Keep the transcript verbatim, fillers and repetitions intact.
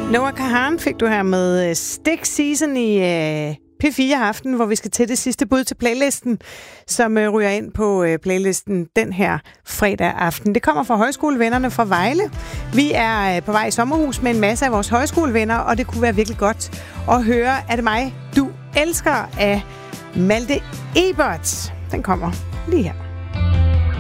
Noah Kahan fik du her med Stick Season i uh, P fire Aften, hvor vi skal til det sidste bud til playlisten, som uh, ryger ind på uh, playlisten den her fredag aften. Det kommer fra højskolevennerne fra Vejle. Vi er uh, på vej i sommerhus med en masse af vores højskolevenner, og det kunne være virkelig godt at høre, er det mig, du elsker af Malte Ebert. Den kommer lige her.